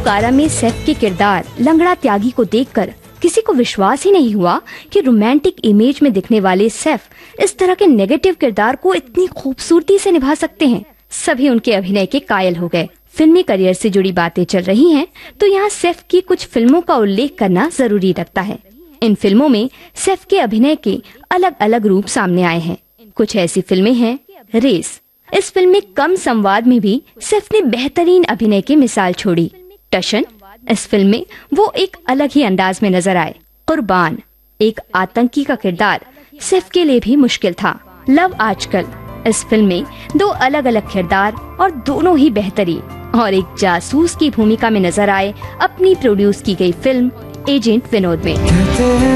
कारा में सैफ के किरदार लंगड़ा त्यागी को देखकर किसी को विश्वास ही नहीं हुआ कि रोमांटिक इमेज में दिखने वाले सैफ इस तरह के नेगेटिव किरदार को इतनी खूबसूरती से निभा सकते हैं। सभी उनके अभिनय के कायल हो गए। फिल्मी करियर से जुड़ी बातें चल रही हैं, तो यहाँ सैफ की कुछ फिल्मों का उल्लेख करना जरूरी लगता है। इन फिल्मों में सैफ के अभिनय के अलग अलग रूप सामने आए हैं। कुछ ऐसी फिल्में हैं, रेस। इस फिल्म में कम संवाद में भी सैफ ने बेहतरीन अभिनय की मिसाल छोड़ी। टशन, इस फिल्म में वो एक अलग ही अंदाज में नजर आए। कुर्बान, एक आतंकी का किरदार सैफ के लिए भी मुश्किल था। लव आजकल, इस फिल्म में दो अलग अलग किरदार और दोनों ही बेहतरीन। और एक जासूस की भूमिका में नजर आए अपनी प्रोड्यूस की गई फिल्म एजेंट विनोद में।